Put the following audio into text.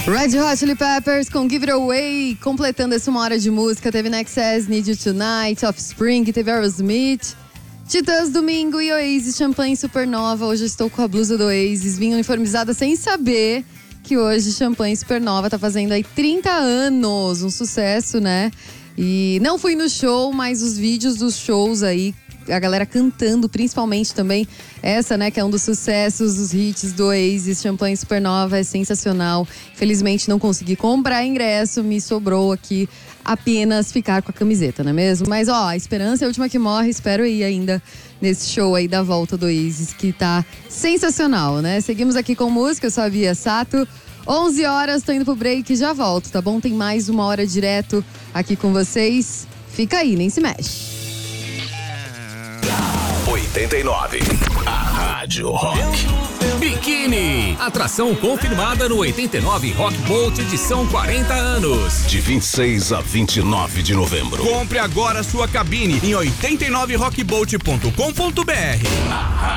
Red Hot Chili Peppers com Give It Away, completando essa uma hora de música. Teve Nexus, Need You Tonight, Offspring, teve Aerosmith, Titãs, Domingo e Oasis, Champanhe Supernova. Hoje eu estou com a blusa do Oasis, vim uniformizada sem saber que hoje Champanhe Supernova tá fazendo aí 30 anos, um sucesso, né? E não fui no show, mas os vídeos dos shows aí, a galera cantando, principalmente também essa, né, que é um dos sucessos, os hits do Oasis, Champanhe Supernova, é sensacional. Infelizmente não consegui comprar ingresso, me sobrou aqui apenas ficar com a camiseta, não é mesmo? Mas ó, a esperança é a última que morre, espero ir ainda nesse show aí da volta do Oasis, que tá sensacional, né? Seguimos aqui com música, eu sou a Bia Sato. 11 horas, tô indo pro break, já volto, tá bom? Tem mais uma hora direto aqui com vocês. Fica aí, nem se mexe. 89, a Rádio Rock. Biquíni, atração confirmada no 89 Rock Boat edição 40 anos. De 26 a 29 de novembro. Compre agora sua cabine em 89rockboat.com.br.